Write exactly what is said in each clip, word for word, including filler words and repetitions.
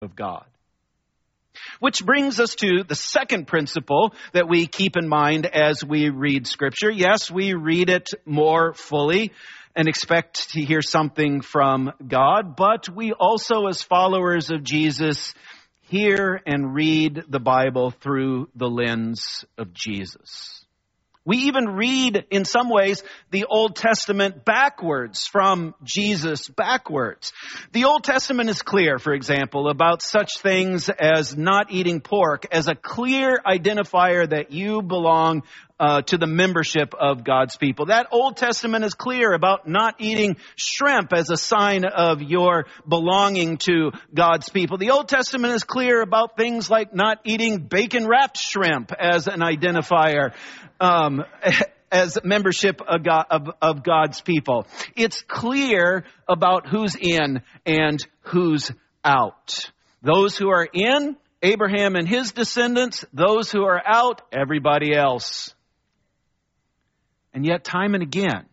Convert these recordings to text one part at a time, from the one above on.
of God. Which brings us to the second principle that we keep in mind as we read Scripture. Yes, we read it more fully and expect to hear something from God, but we also, as followers of Jesus, hear and read the Bible through the lens of Jesus. We even read, in some ways, the Old Testament backwards, from Jesus backwards. The Old Testament is clear, for example, about such things as not eating pork as a clear identifier that you belong uh, to the membership of God's people. That Old Testament is clear about not eating shrimp as a sign of your belonging to God's people. The Old Testament is clear about things like not eating bacon-wrapped shrimp as an identifier Um, as membership of, God, of, of God's people. It's clear about who's in and who's out. Those who are in, Abraham and his descendants. Those who are out, everybody else. And yet, time and again,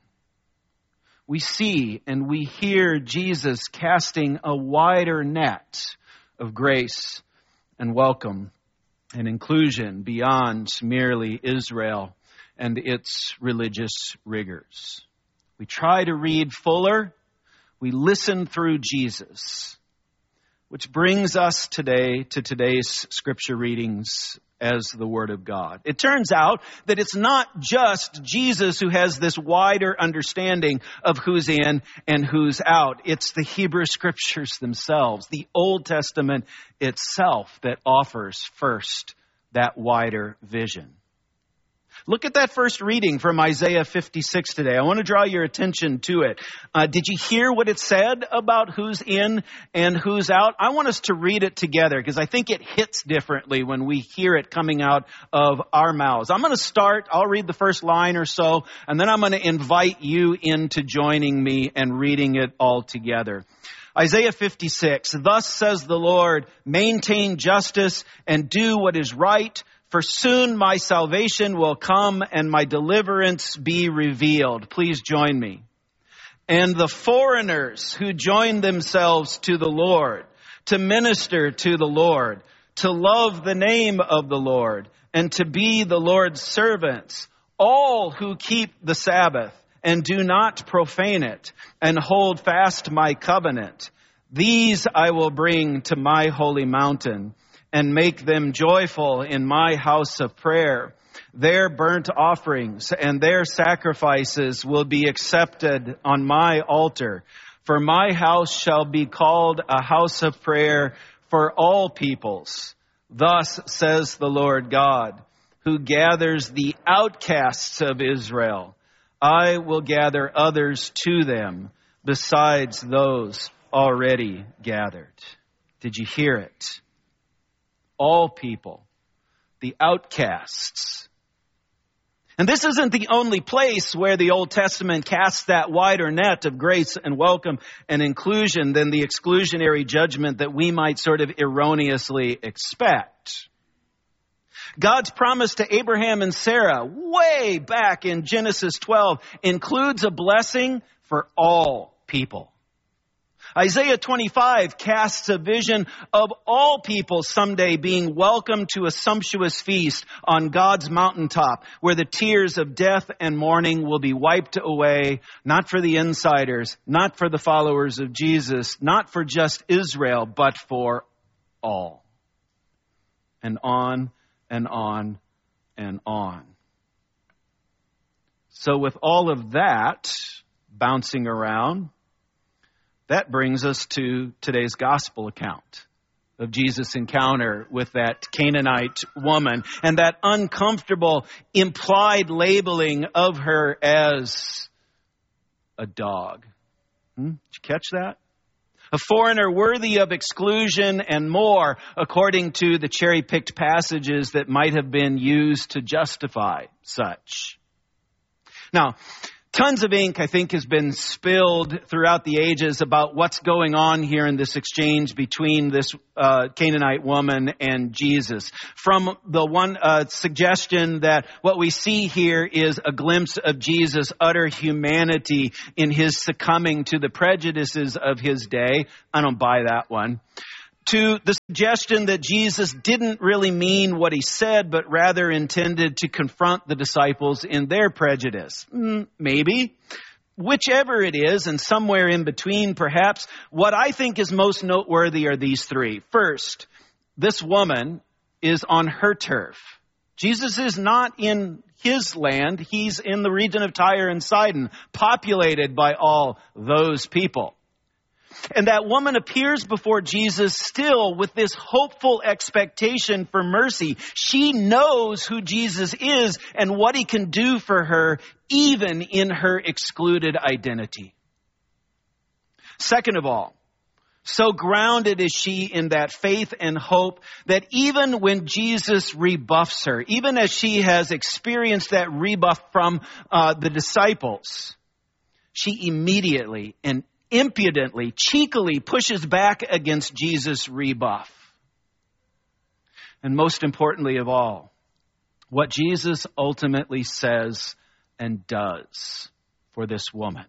we see and we hear Jesus casting a wider net of grace and welcome and inclusion beyond merely Israel and its religious rigors. We try to read fuller. We listen through Jesus, which brings us today to today's scripture readings as the Word of God. It turns out that it's not just Jesus who has this wider understanding of who's in and who's out. It's the Hebrew Scriptures themselves, the Old Testament itself, that offers first that wider vision. Look at that first reading from Isaiah fifty-six today. I want to draw your attention to it. Uh, did you hear what it said about who's in and who's out? I want us to read it together because I think it hits differently when we hear it coming out of our mouths. I'm going to start. I'll read the first line or so, and then I'm going to invite you into joining me and reading it all together. Isaiah fifty-six, "Thus says the Lord, maintain justice and do what is right, for soon my salvation will come and my deliverance be revealed." Please join me. "And the foreigners who join themselves to the Lord, to minister to the Lord, to love the name of the Lord, and to be the Lord's servants, all who keep the Sabbath and do not profane it, and hold fast my covenant, these I will bring to my holy mountain, and make them joyful in my house of prayer. Their burnt offerings and their sacrifices will be accepted on my altar. For my house shall be called a house of prayer for all peoples. Thus says the Lord God, who gathers the outcasts of Israel. I will gather others to them besides those already gathered." Did you hear it? All people, the outcasts. And this isn't the only place where the Old Testament casts that wider net of grace and welcome and inclusion than the exclusionary judgment that we might sort of erroneously expect. God's promise to Abraham and Sarah way back in Genesis twelve includes a blessing for all people. Isaiah twenty-five casts a vision of all people someday being welcomed to a sumptuous feast on God's mountaintop, where the tears of death and mourning will be wiped away, not for the insiders, not for the followers of Jesus, not for just Israel, but for all. And on and on and on. So with all of that bouncing around, that brings us to today's gospel account of Jesus' encounter with that Canaanite woman and that uncomfortable implied labeling of her as a dog. Hmm? Did you catch that? A foreigner worthy of exclusion and more, according to the cherry-picked passages that might have been used to justify such. Now, tons of ink, I think, has been spilled throughout the ages about what's going on here in this exchange between this uh, Canaanite woman and Jesus. From the one uh, suggestion that what we see here is a glimpse of Jesus' utter humanity in his succumbing to the prejudices of his day. I don't buy that one. to the suggestion that Jesus didn't really mean what he said, but rather intended to confront the disciples in their prejudice? Mm, maybe. Whichever it is, and somewhere in between perhaps, what I think is most noteworthy are these three. First, this woman is on her turf. Jesus is not in his land. He's in the region of Tyre and Sidon, populated by all those people. And that woman appears before Jesus still with this hopeful expectation for mercy. She knows who Jesus is and what he can do for her, even in her excluded identity. Second of all, so grounded is she in that faith and hope that even when Jesus rebuffs her, even as she has experienced that rebuff from uh, the disciples, she immediately and impudently, cheekily pushes back against Jesus' rebuff. And most importantly of all, what Jesus ultimately says and does for this woman,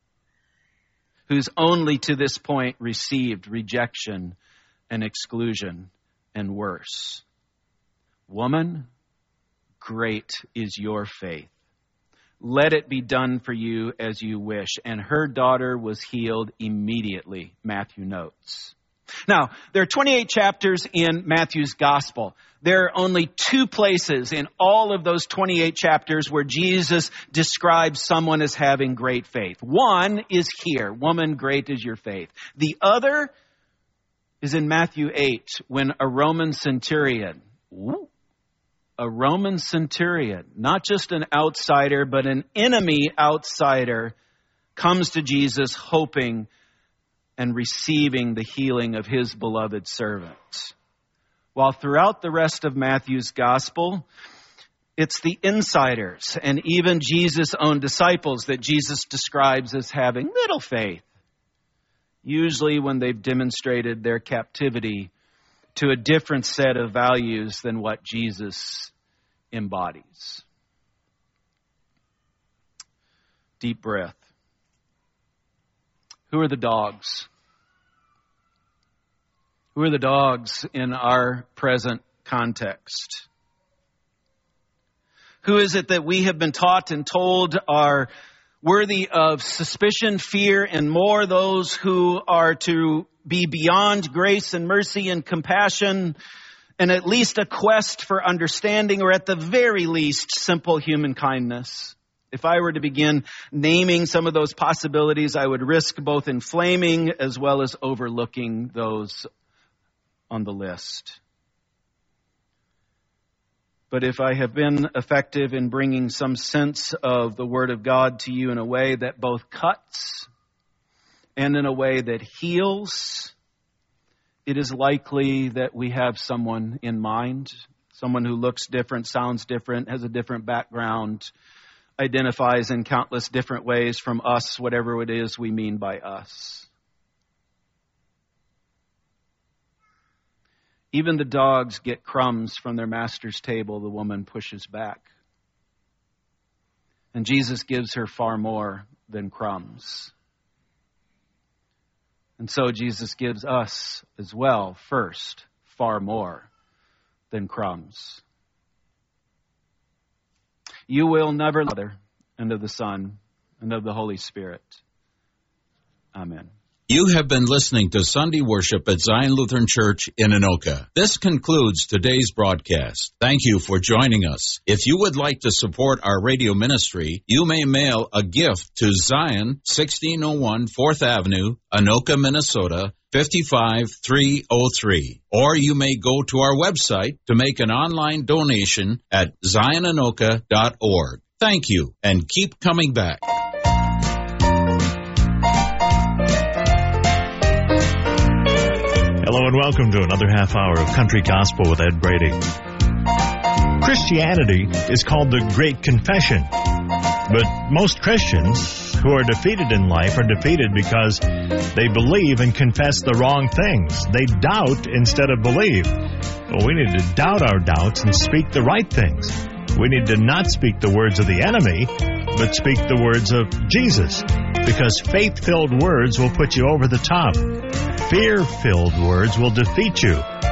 who's only to this point received rejection and exclusion and worse. Woman, great is your faith. Let it be done for you as you wish. And her daughter was healed immediately, Matthew notes. Now, there are twenty-eight chapters in Matthew's gospel. There are only two places in all of those twenty-eight chapters where Jesus describes someone as having great faith. One is here, woman, great is your faith. The other is in Matthew eight, when a Roman centurion, ooh, a Roman centurion, not just an outsider, but an enemy outsider, comes to Jesus hoping and receiving the healing of his beloved servant. While throughout the rest of Matthew's gospel, it's the insiders and even Jesus' own disciples that Jesus describes as having little faith, usually when they've demonstrated their captivity to a different set of values than what Jesus embodies. Deep breath. Who are the dogs? Who are the dogs in our present context? Who is it that we have been taught and told are worthy of suspicion, fear, and more? Those who are to be beyond grace and mercy and compassion, and at least a quest for understanding, or at the very least, simple human kindness. If I were to begin naming some of those possibilities, I would risk both inflaming as well as overlooking those on the list. But if I have been effective in bringing some sense of the Word of God to you in a way that both cuts and in a way that heals, it is likely that we have someone in mind, someone who looks different, sounds different, has a different background, identifies in countless different ways from us, whatever it is we mean by us. Even the dogs get crumbs from their master's table, the woman pushes back. And Jesus gives her far more than crumbs. And so Jesus gives us as well, first, far more than crumbs. You will never love the Father, and of the Son, and of the Holy Spirit. Amen. You have been listening to Sunday worship at Zion Lutheran Church in Anoka. This concludes today's broadcast. Thank you for joining us. If you would like to support our radio ministry, you may mail a gift to Zion, sixteen oh one fourth Avenue, Anoka, Minnesota, five five three oh three. Or you may go to our website to make an online donation at zion anoka dot org. Thank you, and keep coming back. Hello and welcome to another half hour of Country Gospel with Ed Brady. Christianity is called the Great Confession, but most Christians who are defeated in life are defeated because they believe and confess the wrong things. They doubt instead of believe. Well, we need to doubt our doubts and speak the right things. We need to not speak the words of the enemy, but speak the words of Jesus, because faith-filled words will put you over the top. Fear-filled words will defeat you.